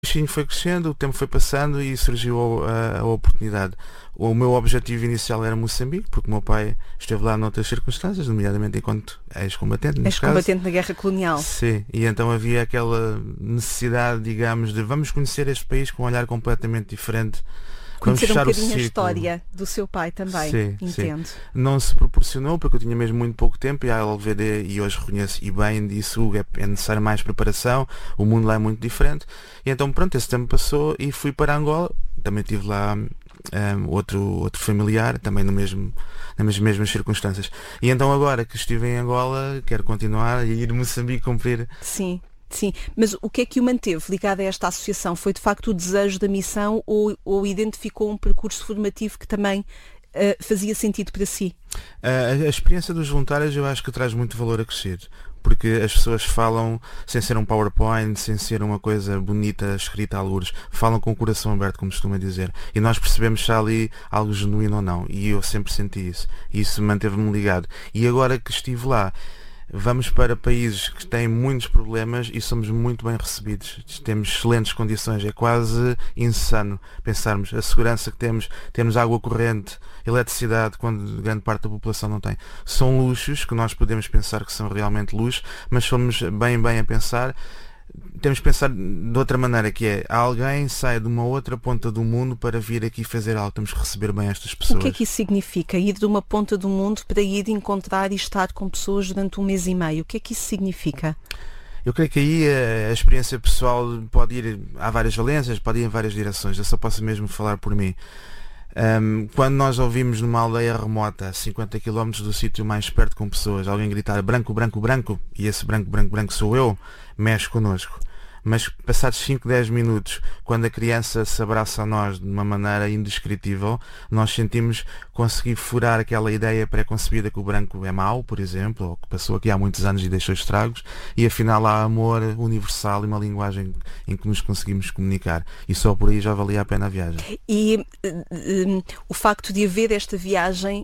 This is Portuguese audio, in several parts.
bichinho foi crescendo, o tempo foi passando e surgiu a oportunidade. O meu objetivo inicial era Moçambique, porque o meu pai esteve lá noutras circunstâncias, nomeadamente enquanto ex-combatente, neste caso. Ex-combatente na guerra colonial. Sim, e então havia aquela necessidade, digamos, de vamos conhecer este país com um olhar completamente diferente. Vamos Conhecer um fechar o bocadinho a ciclo. história do seu pai também. Sim, Entendo. sim. Não se proporcionou porque eu tinha mesmo muito pouco tempo e a LVD, e hoje reconheço e bem disso, Hugo, é necessário mais preparação, o mundo lá é muito diferente. E então pronto, esse tempo passou e fui para Angola. Também tive lá outro familiar, também nas mesmas circunstâncias. E então agora que estive em Angola, quero continuar a ir a Moçambique cumprir. Sim. Sim, mas o que é que o manteve ligado a esta associação? Foi de facto o desejo da missão ou identificou um percurso formativo que também fazia sentido para si? A experiência dos voluntários eu acho que traz muito valor acrescido, porque as pessoas falam sem ser um PowerPoint, sem ser uma coisa bonita escrita a algures, falam com o coração aberto, como costuma dizer, e nós percebemos se há ali algo genuíno ou não, e eu sempre senti isso, e isso manteve-me ligado. E agora que estive lá, vamos para países que têm muitos problemas e somos muito bem recebidos. Temos excelentes condições. É quase insano pensarmos a segurança que temos água corrente, eletricidade, quando grande parte da população não tem. São luxos que nós podemos pensar que são realmente luxos, mas somos bem a pensar. Temos que pensar de outra maneira, que é alguém sai de uma outra ponta do mundo para vir aqui fazer algo. Temos que receber bem estas pessoas. O que é que isso significa? Ir de uma ponta do mundo para ir encontrar e estar com pessoas durante 1 mês e meio. O que é que isso significa? Eu creio que aí a experiência pessoal pode ir, há várias valências, pode ir em várias direções. Eu só posso mesmo falar por mim. Quando nós ouvimos numa aldeia remota, a 50 km do sítio mais perto com pessoas, alguém gritar branco, branco, branco, e esse branco, branco, branco sou eu, mexe connosco. Mas passados 5, 10 minutos, quando a criança se abraça a nós de uma maneira indescritível, nós sentimos conseguir furar aquela ideia pré-concebida que o branco é mau, por exemplo, ou que passou aqui há muitos anos e deixou estragos, e afinal há amor universal e uma linguagem em que nos conseguimos comunicar. E só por aí já valia a pena a viagem. E o facto de haver esta viagem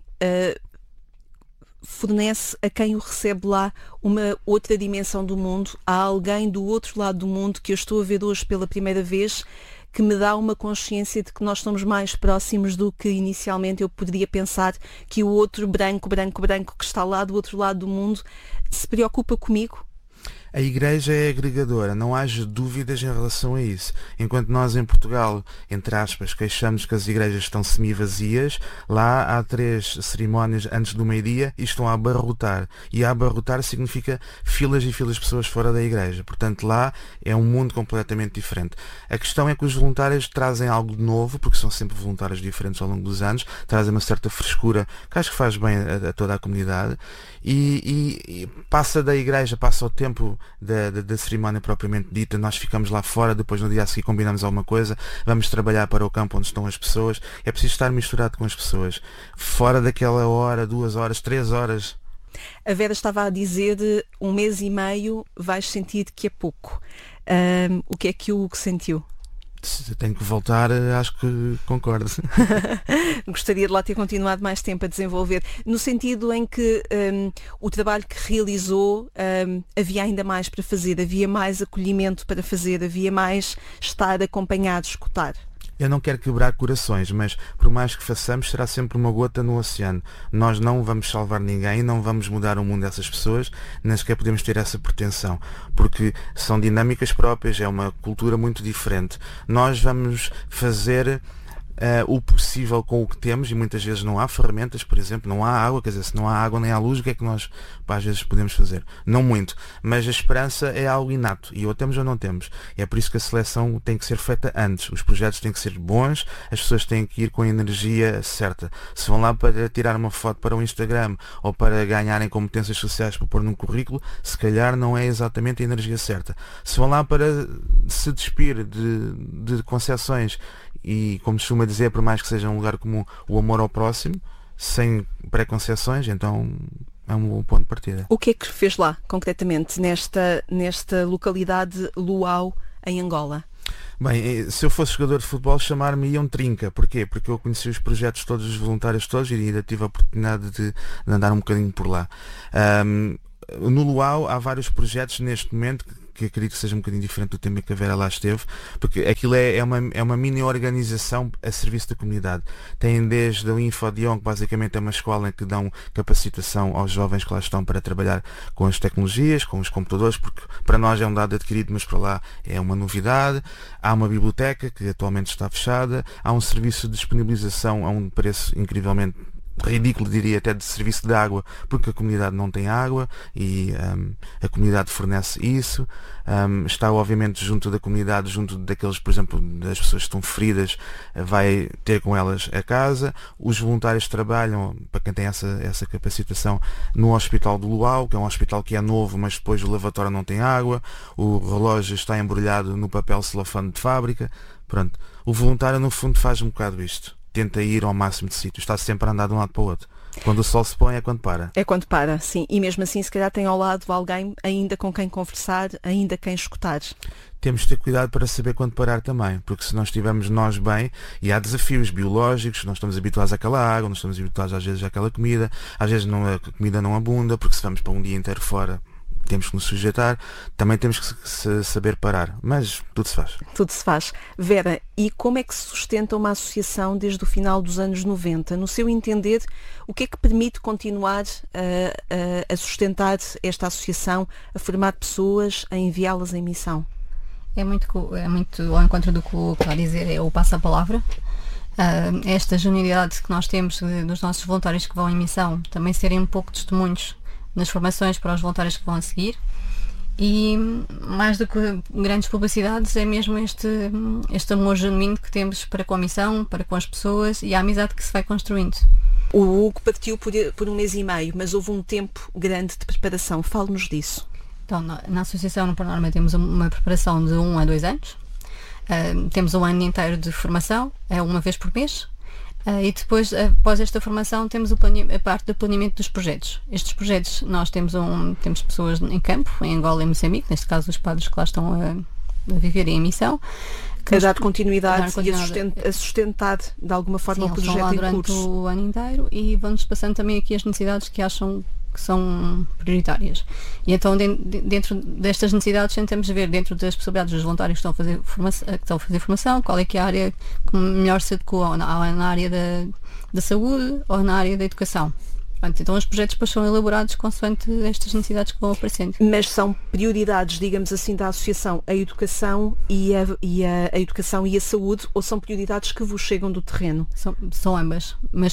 fornece a quem o recebe lá uma outra dimensão do mundo. Há alguém do outro lado do mundo que eu estou a ver hoje pela primeira vez que me dá uma consciência de que nós estamos mais próximos do que inicialmente eu poderia pensar, que o outro branco, branco, branco que está lá do outro lado do mundo se preocupa comigo. A Igreja é agregadora, não haja dúvidas em relação a isso. Enquanto nós em Portugal, entre aspas, queixamos que as igrejas estão semi-vazias, lá há 3 cerimónias antes do meio-dia e estão a abarrotar. E a abarrotar significa filas e filas de pessoas fora da igreja. Portanto, lá é um mundo completamente diferente. A questão é que os voluntários trazem algo de novo, porque são sempre voluntários diferentes ao longo dos anos, trazem uma certa frescura que acho que faz bem a toda a comunidade. E passa da igreja, passa o tempo da cerimónia propriamente dita, nós ficamos lá fora, depois no dia a seguir combinamos alguma coisa, vamos trabalhar para o campo onde estão as pessoas. É preciso estar misturado com as pessoas, fora daquela hora, 2 horas, 3 horas. A Vera estava a dizer 1 mês e meio vais sentir que é pouco. O que é que o Hugo sentiu? Se tenho que voltar, acho que concordo. Gostaria de lá ter continuado mais tempo a desenvolver, no sentido em que o trabalho que realizou havia ainda mais para fazer, havia mais acolhimento para fazer, havia mais estar acompanhado, escutar. Eu não quero quebrar corações, mas por mais que façamos, será sempre uma gota no oceano. Nós não vamos salvar ninguém, não vamos mudar o mundo dessas pessoas, nem sequer podemos ter essa pretensão, porque são dinâmicas próprias, é uma cultura muito diferente. Nós vamos fazer o possível com o que temos, e muitas vezes não há ferramentas, por exemplo, não há água, quer dizer, se não há água nem há luz, o que é que nós às vezes podemos fazer? Não muito, mas a esperança é algo inato, e ou temos ou não temos. E é por isso que a seleção tem que ser feita antes, os projetos têm que ser bons, as pessoas têm que ir com a energia certa. Se vão lá para tirar uma foto para o Instagram ou para ganharem competências sociais para pôr num currículo, se calhar não é exatamente a energia certa. Se vão lá para se despir de concepções e, como se costuma dizer, por mais que seja um lugar comum, o amor ao próximo, sem preconceições, então é um bom ponto de partida. O que é que fez lá, concretamente, nesta localidade Luau, em Angola? Bem, se eu fosse jogador de futebol, chamar-me-iam Trinca. Porquê? Porque eu conheci os projetos todos, os voluntários todos, e ainda tive a oportunidade de andar um bocadinho por lá. No Luau há vários projetos neste momento que acredito que seja um bocadinho diferente do tema que a Vera lá esteve, porque aquilo é uma mini organização a serviço da comunidade. Tem desde o Infodion, que basicamente é uma escola em que dão capacitação aos jovens que lá estão para trabalhar com as tecnologias, com os computadores, porque para nós é um dado adquirido, mas para lá é uma novidade. Há uma biblioteca que atualmente está fechada, há um serviço de disponibilização a um preço incrivelmente ridículo, diria até, de serviço de água, porque a comunidade não tem água e a comunidade fornece isso. Está obviamente junto da comunidade, junto daqueles, por exemplo, das pessoas que estão feridas, vai ter com elas a casa. Os voluntários trabalham, para quem tem essa capacitação, no Hospital do Luau, que é um hospital que é novo, mas depois o lavatório não tem água, o relógio está embrulhado no papel celofane de fábrica. Pronto, o voluntário no fundo faz um bocado isto. Tenta ir ao máximo de sítios, está sempre a andar de um lado para o outro. Quando o sol se põe é quando para. É quando para, sim. E mesmo assim, se calhar tem ao lado alguém ainda com quem conversar, ainda quem escutar. Temos de ter cuidado para saber quando parar também, porque se não estivermos nós bem, e há desafios biológicos, nós estamos habituados àquela água, nós estamos habituados às vezes àquela comida, às vezes a comida não abunda, porque se vamos para um dia inteiro fora, temos que nos sujeitar, também temos que saber parar, mas tudo se faz. Tudo se faz. Vera, e como é que se sustenta uma associação desde o final dos anos 90? No seu entender, o que é que permite continuar a sustentar esta associação, a formar pessoas, a enviá-las em missão? É muito ao encontro do que o que está a dizer, é o passa-palavra. Esta genialidade que nós temos dos nossos voluntários que vão em missão, também serem um pouco testemunhos nas formações para os voluntários que vão a seguir, e mais do que grandes publicidades é mesmo este amor genuíno que temos para com a missão, para com as pessoas e a amizade que se vai construindo. O Hugo partiu por 1 mês e meio, mas houve um tempo grande de preparação. Fale-nos disso. Então, na associação, por norma, temos uma preparação de 1 a 2 anos. Temos um ano inteiro de formação, é uma vez por mês. E depois, após esta formação, temos a parte do planeamento dos projetos. Estes projetos, nós temos pessoas em campo, em Angola e Moçambique, neste caso os padres que lá estão a viver em missão. A dar continuidade e a sustentar de alguma forma o projeto lá em durante curso. O ano inteiro e vão-nos passando também aqui as necessidades que acham que são prioritárias. E então, dentro destas necessidades, tentamos ver, dentro das possibilidades dos voluntários que estão a fazer formação, qual é que é a área que melhor se adequa, na área da saúde ou na área da educação. Portanto, então os projetos depois são elaborados consoante estas necessidades que vão aparecendo. Mas são prioridades, digamos assim, da associação, a educação e a educação e a saúde, ou são prioridades que vos chegam do terreno? São ambas, mas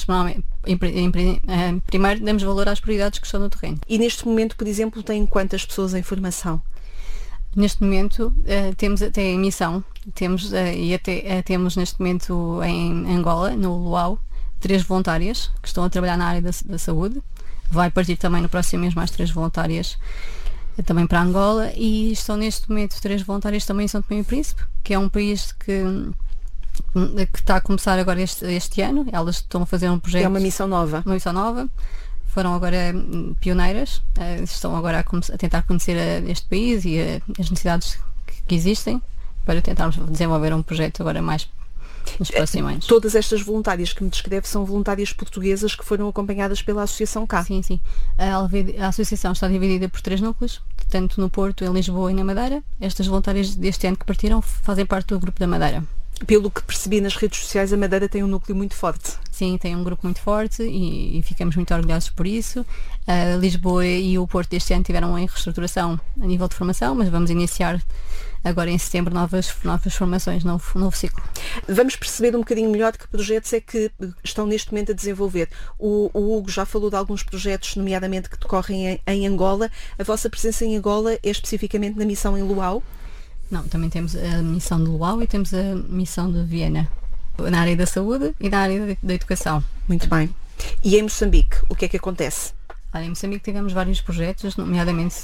primeiro damos valor às prioridades que estão no terreno. E neste momento, por exemplo, tem quantas pessoas em formação? Neste momento temos até em missão, temos neste momento em Angola, no Luau, 3 voluntárias que estão a trabalhar na área da saúde. Vai partir também no próximo mês mais 3 voluntárias também para Angola, e estão neste momento 3 voluntárias também em São Tomé e Príncipe, que é um país que está a começar agora este ano. Elas estão a fazer um projeto. É uma missão nova. Uma missão nova. Foram agora pioneiras, estão agora a tentar conhecer este país e as necessidades que existem para tentarmos desenvolver um projeto agora mais nos próximos anos. Todas estas voluntárias que me descreve são voluntárias portuguesas que foram acompanhadas pela Associação cá. Sim, sim. A associação está dividida por 3 núcleos, tanto no Porto, em Lisboa e na Madeira. Estas voluntárias deste ano que partiram fazem parte do grupo da Madeira. Pelo que percebi nas redes sociais, a Madeira tem um núcleo muito forte. Sim, tem um grupo muito forte e ficamos muito orgulhosos por isso. Lisboa e o Porto este ano tiveram em reestruturação a nível de formação, mas vamos iniciar agora em setembro novas formações, novo ciclo. Vamos perceber um bocadinho melhor de que projetos é que estão neste momento a desenvolver. O Hugo já falou de alguns projetos, nomeadamente que decorrem em Angola. A vossa presença em Angola é especificamente na missão em Luau? Não, também temos a missão de Luau e temos a missão de Viena, na área da saúde e na área da educação. Muito bem. E em Moçambique, o que é que acontece? Em Moçambique tivemos vários projetos, nomeadamente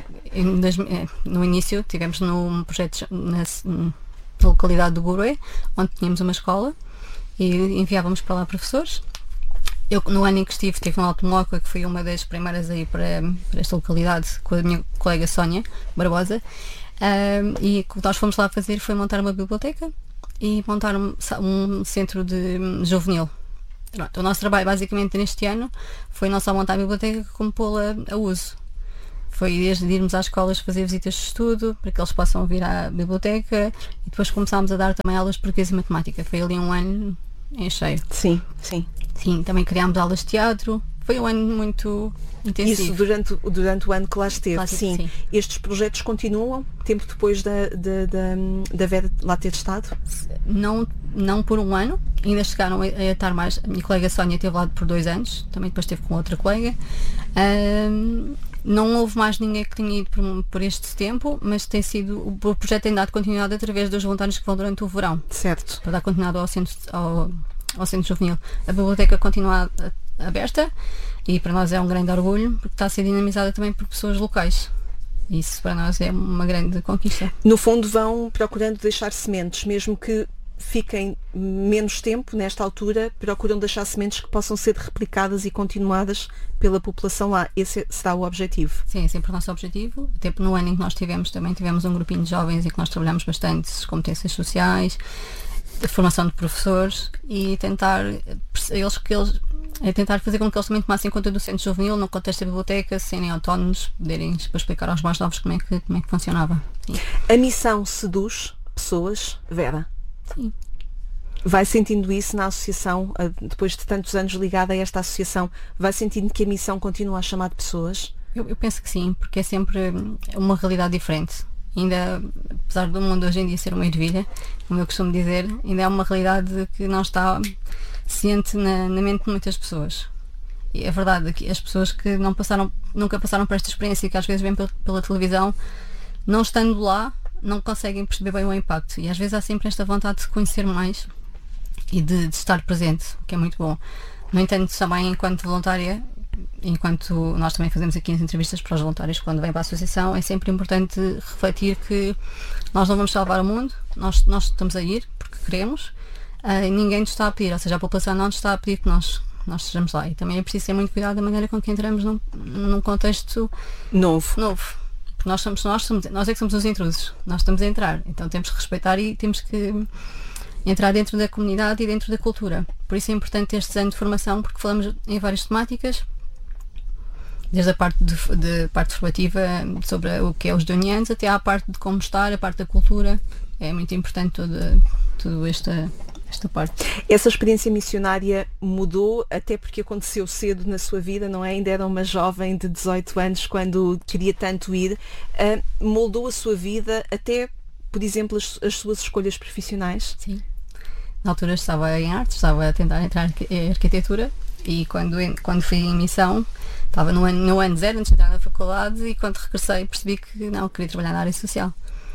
no início tivemos num projeto na localidade do Gurue, onde tínhamos uma escola e enviávamos para lá professores. Eu, no ano em que estive no Alto Moca, que fui uma das primeiras a ir para esta localidade com a minha colega Sónia Barbosa, e o que nós fomos lá fazer foi montar uma biblioteca e montar um centro de juvenil. Pronto, o nosso trabalho basicamente neste ano foi não só montar a biblioteca como pô-la a uso. Foi desde irmos às escolas fazer visitas de estudo, para que eles possam vir à biblioteca, e depois começámos a dar também aulas de português e matemática. Foi ali um ano em cheio. Sim. Sim, também criámos aulas de teatro. Foi um ano muito intensivo. Isso durante o ano que lá esteve. Sim. Estes projetos continuam, tempo depois da Vera lá ter estado? Não por um ano, ainda chegaram a estar mais. A minha colega Sónia esteve lá por 2 anos, também depois esteve com outra colega. Não houve mais ninguém que tenha ido por este tempo, mas o projeto tem dado continuidade através dos voluntários que vão durante o verão. Certo. Para dar continuidade ao centro juvenil. A biblioteca continua aberta e para nós é um grande orgulho, porque está a ser dinamizada também por pessoas locais. Isso para nós é uma grande conquista. No fundo vão procurando deixar sementes, mesmo que fiquem menos tempo nesta altura, procuram deixar sementes que possam ser replicadas e continuadas pela população lá. Esse será o objetivo. Sim, é sempre o nosso objetivo. Até no ano em que nós também tivemos um grupinho de jovens em que nós trabalhamos bastante as competências sociais, a formação de professores e tentar fazer com que eles também tomassem conta do centro juvenil no contexto da biblioteca, serem autónomos, poderem explicar aos mais novos como é que funcionava. Sim. A missão seduz pessoas, Vera? Sim. Vai sentindo isso na associação, depois de tantos anos ligada a esta associação, vai sentindo que a missão continua a chamar de pessoas? Eu penso que sim, porque é sempre uma realidade diferente. Ainda, apesar do mundo hoje em dia ser uma ervilha, como eu costumo dizer, ainda é uma realidade que não está ciente na mente de muitas pessoas. E é verdade que as pessoas que nunca passaram por esta experiência e que às vezes vêm pela televisão, não estando lá, não conseguem perceber bem o impacto. E às vezes há sempre esta vontade de conhecer mais e de estar presente, o que é muito bom. No entanto, também enquanto voluntária, enquanto nós também fazemos aqui as entrevistas para os voluntários quando vêm para a associação, é sempre importante refletir que nós não vamos salvar o mundo, nós estamos a ir porque queremos, e ninguém nos está a pedir, ou seja, a população não nos está a pedir que nós estejamos lá. E também é preciso ter muito cuidado da maneira com que entramos num contexto novo. Porque nós é que somos os intrusos, nós estamos a entrar, então temos que respeitar e temos que entrar dentro da comunidade e dentro da cultura. Por isso é importante este ano de formação, porque falamos em várias temáticas, desde a parte de parte formativa sobre o que é os donianos, até à parte de como estar, a parte da cultura. É muito importante toda esta parte. Essa experiência missionária mudou, até porque aconteceu cedo na sua vida, não é? Ainda era uma jovem de 18 anos quando queria tanto ir. Moldou a sua vida até, por exemplo, as suas escolhas profissionais? Sim. Na altura estava em artes, estava a tentar entrar em arquitetura e quando fui em missão, estava no ano 0 antes de entrar na faculdade, e quando regressei percebi que não, queria trabalhar na área social.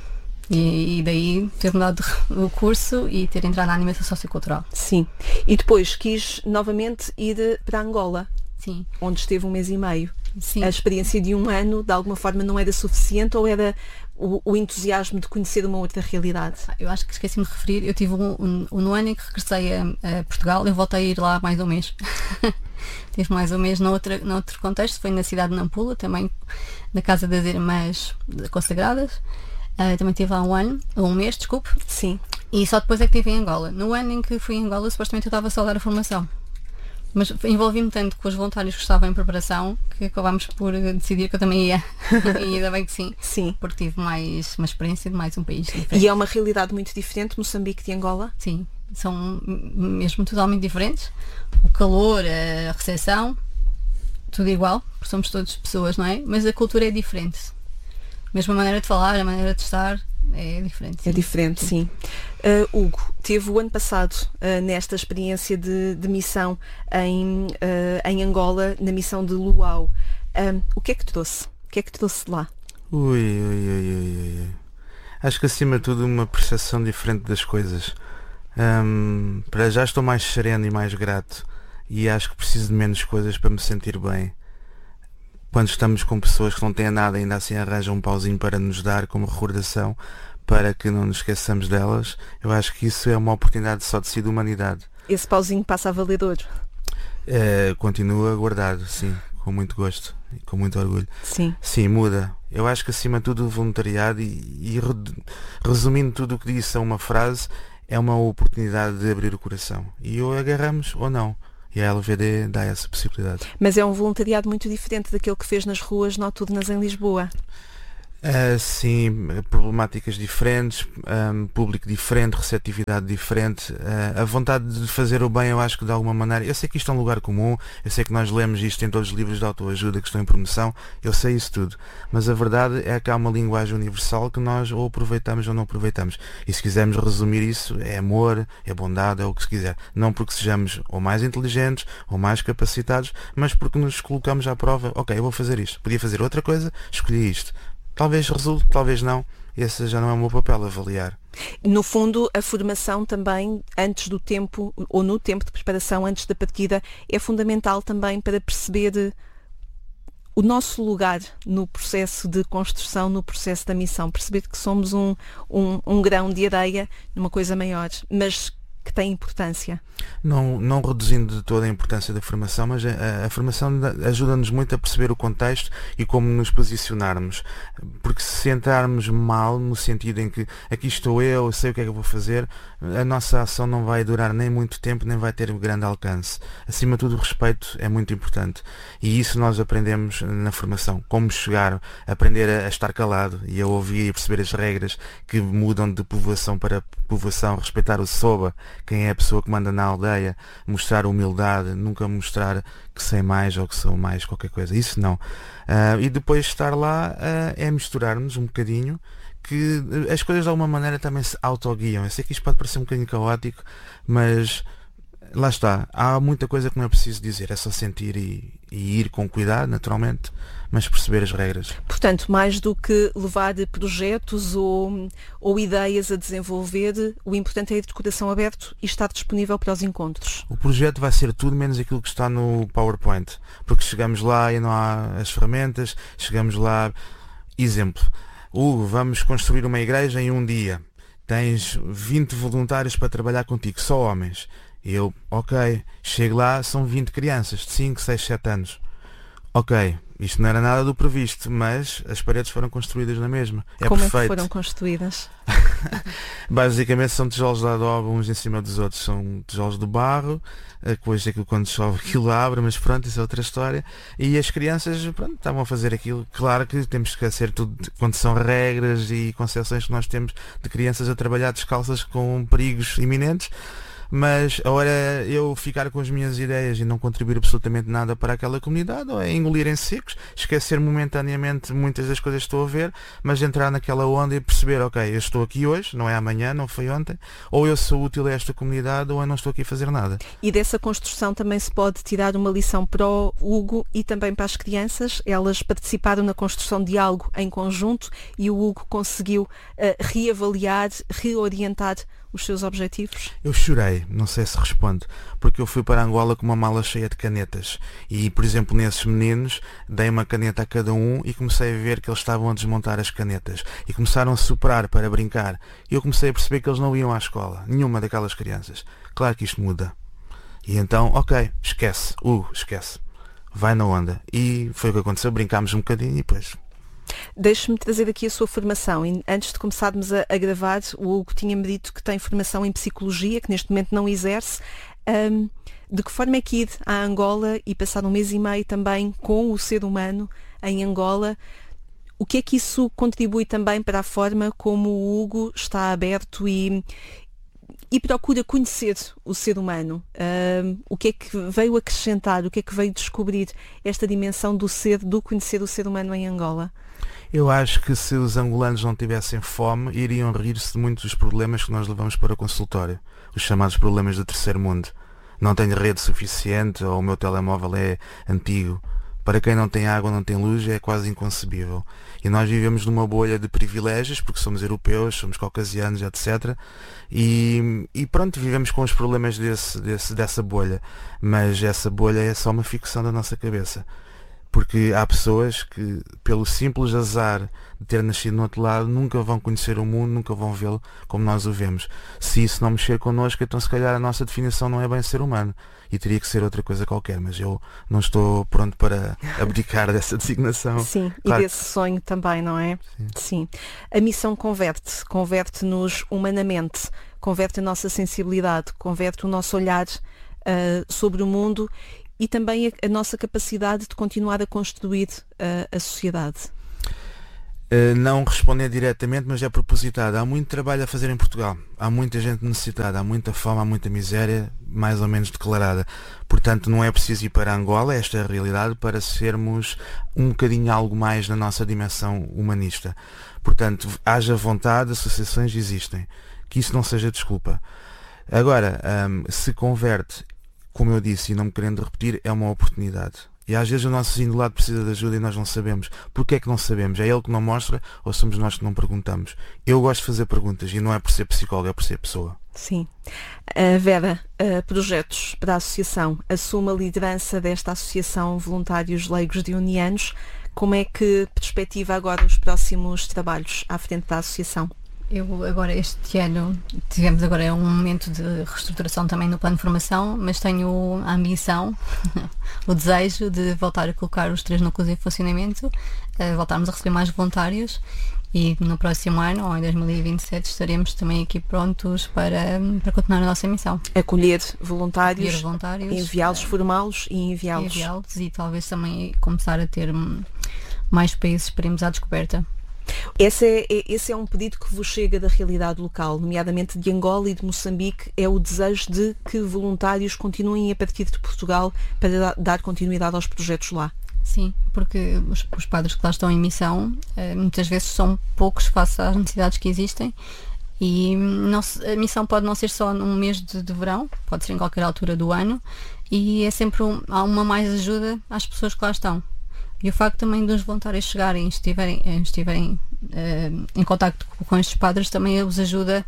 E daí ter mudado o curso e ter entrado na animação sociocultural. Sim. E depois quis novamente ir para Angola. Sim. Onde esteve 1 mês e meio. Sim. A experiência de 1 ano, de alguma forma, não era suficiente, ou era o entusiasmo de conhecer uma outra realidade? Eu acho que esqueci-me de referir. Eu tive no ano em que regressei a Portugal, eu voltei a ir lá mais um mês. Tive mais um mês noutro contexto, foi na cidade de Nampula, também na casa das Irmãs Consagradas. Também estive lá um mês, desculpe. Sim. E só depois é que estive em Angola. No ano em que fui em Angola, supostamente eu estava só a dar a formação. Mas envolvi-me tanto com os voluntários que estavam em preparação que acabámos por decidir que eu também ia. E ainda bem que sim. Sim. Porque tive mais uma experiência de mais um país diferente. E é uma realidade muito diferente, Moçambique de Angola? Sim. São mesmo totalmente diferentes. O calor, a recepção, tudo igual, porque somos todas pessoas, não é? Mas a cultura é diferente. Mesmo a maneira de falar, a maneira de estar é diferente. Sim. É diferente, sim. Hugo, teve o ano passado nesta experiência de missão em Angola, na missão de Luau. O que é que trouxe? O que é que trouxe lá? Ui. Acho que acima de tudo uma percepção diferente das coisas. Para já estou mais sereno e mais grato, e acho que preciso de menos coisas para me sentir bem. Quando estamos com pessoas que não têm nada, ainda assim arranjam um pauzinho para nos dar como recordação, para que não nos esqueçamos delas, eu acho que isso é uma oportunidade só de si de humanidade. Esse pauzinho passa a valer ouro? Continua guardado, sim, com muito gosto e com muito orgulho. Sim. Sim, muda. Eu acho que acima de tudo o voluntariado, e resumindo tudo o que disse a uma frase, é uma oportunidade de abrir o coração. E ou agarramos ou não. E a LVD dá essa possibilidade. Mas é um voluntariado muito diferente daquele que fez nas ruas noturnas em Lisboa. Sim, problemáticas diferentes, público diferente, receptividade diferente, a vontade de fazer o bem, eu acho que de alguma maneira, eu sei que isto é um lugar comum, eu sei que nós lemos isto em todos os livros de autoajuda que estão em promoção, eu sei isso tudo, mas a verdade é que há uma linguagem universal que nós ou aproveitamos ou não aproveitamos, e se quisermos resumir isso, é amor, é bondade, é o que se quiser, não porque sejamos ou mais inteligentes ou mais capacitados, mas porque nos colocamos à prova, ok, eu vou fazer isto, podia fazer outra coisa, escolhi isto. Talvez resulte, talvez não. Esse já não é o meu papel, avaliar. No fundo, a formação também, antes do tempo, ou no tempo de preparação, antes da partida, é fundamental também para perceber o nosso lugar no processo de construção, no processo da missão. Perceber que somos um grão de areia numa coisa maior, mas que tem importância. Não reduzindo de toda a importância da formação, mas a formação ajuda-nos muito a perceber o contexto e como nos posicionarmos, porque se entrarmos mal, no sentido em que aqui estou eu sei o que é que eu vou fazer, a nossa ação não vai durar nem muito tempo, nem vai ter grande alcance. Acima de tudo, o respeito é muito importante, e isso nós aprendemos na formação, como chegar, aprender a estar calado e a ouvir e perceber as regras que mudam de povoação para povoação, respeitar o SOBA, quem é a pessoa que manda na aldeia, mostrar humildade, nunca mostrar que sei mais ou que sou mais qualquer coisa, isso não. E depois de estar lá é misturar-nos um bocadinho, que as coisas de alguma maneira também se autoguiam. Eu sei que isto pode parecer um bocadinho caótico, mas lá está, há muita coisa que não é preciso dizer, é só sentir e ir com cuidado, naturalmente, mas perceber as regras. Portanto, mais do que levar projetos ou ideias a desenvolver, o importante é ir de coração aberto e estar disponível para os encontros. O projeto vai ser tudo menos aquilo que está no PowerPoint, porque chegamos lá e não há as ferramentas, chegamos lá, exemplo, Hugo, vamos construir uma igreja em um dia, tens 20 voluntários para trabalhar contigo, só homens. E eu, ok, chego lá, são 20 crianças de 5, 6, 7 anos. Ok, isto não era nada do previsto, mas as paredes foram construídas na mesma. Como perfeito. É que foram construídas? Basicamente são tijolos de adobe uns em cima dos outros, são tijolos de barro, depois aquilo quando chove aquilo abre, mas pronto, isso é outra história. E as crianças, pronto, estavam a fazer aquilo. Claro que temos que esquecer tudo quando são regras e concepções que nós temos de crianças a trabalhar descalças com perigos iminentes. Mas a hora eu ficar com as minhas ideias e não contribuir absolutamente nada para aquela comunidade, ou é engolir em secos, esquecer momentaneamente muitas das coisas que estou a ver, mas entrar naquela onda e perceber, ok, eu estou aqui hoje, não é amanhã, não foi ontem, ou eu sou útil a esta comunidade ou eu não estou aqui a fazer nada. E dessa construção também se pode tirar uma lição para o Hugo e também para as crianças. Elas participaram na construção de algo em conjunto e o Hugo conseguiu reavaliar, reorientar os seus objetivos? Eu chorei, não sei se responde, porque eu fui para Angola com uma mala cheia de canetas e, por exemplo, nesses meninos dei uma caneta a cada um e comecei a ver que eles estavam a desmontar as canetas e começaram a soprar para brincar e eu comecei a perceber que eles não iam à escola, nenhuma daquelas crianças. Claro que isto muda. E então, ok, esquece, esquece, vai na onda. E foi o que aconteceu, brincámos um bocadinho e depois... Deixe-me trazer aqui a sua formação. E antes de começarmos a gravar, o Hugo tinha-me dito que tem formação em psicologia, que neste momento não exerce. De que forma é que ir à Angola e passar um mês e meio também com o ser humano em Angola, o que é que isso contribui também para a forma como o Hugo está aberto e procura conhecer o ser humano? O que é que veio acrescentar, o que é que veio descobrir esta dimensão do conhecer o ser humano em Angola? Eu acho que se os angolanos não tivessem fome, iriam rir-se de muitos dos problemas que nós levamos para o consultório, os chamados problemas do terceiro mundo. Não tenho rede suficiente, ou o meu telemóvel é antigo. Para quem não tem água, não tem luz, é quase inconcebível. E nós vivemos numa bolha de privilégios, porque somos europeus, somos caucasianos, etc. E pronto, vivemos com os problemas dessa bolha. Mas essa bolha é só uma ficção da nossa cabeça. Porque há pessoas que, pelo simples azar de ter nascido no outro lado, nunca vão conhecer o mundo, nunca vão vê-lo como nós o vemos. Se isso não mexer connosco, então se calhar a nossa definição não é bem ser humano. E teria que ser outra coisa qualquer, mas eu não estou pronto para abdicar dessa designação. Sim, claro. E desse sonho também, não é? Sim. A missão converte-nos humanamente, converte a nossa sensibilidade, converte o nosso olhar sobre o mundo e também a nossa capacidade de continuar a construir a sociedade? Não responder diretamente, mas é propositado. Há muito trabalho a fazer em Portugal. Há muita gente necessitada, há muita fome, há muita miséria, mais ou menos declarada. Portanto, não é preciso ir para Angola, esta é a realidade, para sermos um bocadinho algo mais na nossa dimensão humanista. Portanto, haja vontade, associações existem. Que isso não seja desculpa. Agora, se converte, como eu disse, e não me querendo repetir, é uma oportunidade. E às vezes o nosso indulado precisa de ajuda e nós não sabemos. Porquê é que não sabemos? É ele que não mostra ou somos nós que não perguntamos? Eu gosto de fazer perguntas e não é por ser psicólogo, é por ser pessoa. Sim. Vera, projetos para a associação. Assume a liderança desta associação Voluntários Leigos Dionianos. Como é que perspectiva agora os próximos trabalhos à frente da associação? Eu agora, este ano, tivemos agora um momento de reestruturação também no plano de formação, mas tenho a ambição, o desejo de voltar a colocar os 3 núcleos em funcionamento, voltarmos a receber mais voluntários e no próximo ano, ou em 2027, estaremos também aqui prontos para continuar a nossa missão. Acolher voluntários, enviá-los, formá-los e enviá-los. E talvez também começar a ter mais países para irmos à descoberta. Esse é um pedido que vos chega da realidade local, nomeadamente de Angola e de Moçambique, é o desejo de que voluntários continuem a partir de Portugal para dar continuidade aos projetos lá. Sim, porque os padres que lá estão em missão muitas vezes são poucos face às necessidades que existem e a missão pode não ser só num mês de verão, pode ser em qualquer altura do ano e é sempre há uma mais ajuda às pessoas que lá estão. E o facto também dos voluntários chegarem e estiverem em contacto com estes padres também os ajuda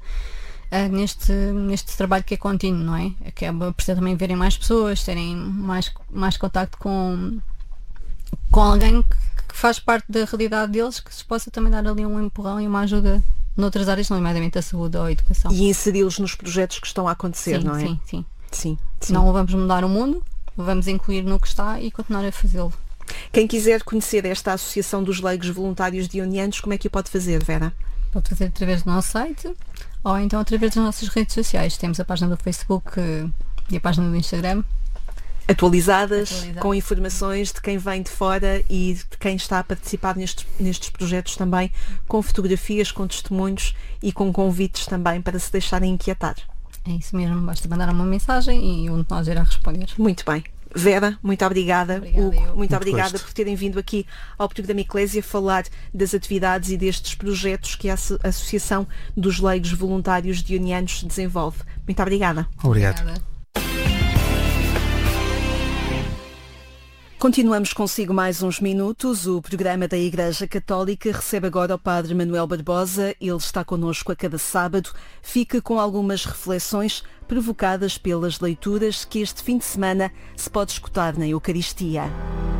neste trabalho que é contínuo, não é? Que é preciso também verem mais pessoas, terem mais contacto com alguém que faz parte da realidade deles, que se possa também dar ali um empurrão e uma ajuda noutras áreas, nomeadamente a saúde ou a educação. E inseri-los nos projetos que estão a acontecer, sim, não é? Sim. Não vamos mudar o mundo, vamos incluir no que está e continuar a fazê-lo. Quem quiser conhecer esta Associação dos Leigos Voluntários Dionianos, como é que o pode fazer, Vera? Pode fazer através do nosso site ou então através das nossas redes sociais. Temos a página do Facebook e a página do Instagram. Atualizadas, com informações de quem vem de fora e de quem está a participar nestes projetos também, com fotografias, com testemunhos e com convites também para se deixarem inquietar. É isso mesmo, basta mandar uma mensagem e um de nós irá responder. Muito bem. Vera, muito obrigada. Hugo, muito obrigada por terem vindo aqui ao programa Eclésia falar das atividades e destes projetos que a Associação dos Leigos Voluntários Dionianos desenvolve. Muito obrigada. Obrigado. Continuamos consigo mais uns minutos. O programa da Igreja Católica recebe agora o Padre Manuel Barbosa. Ele está connosco a cada sábado. Fica com algumas reflexões provocadas pelas leituras que este fim de semana se pode escutar na Eucaristia.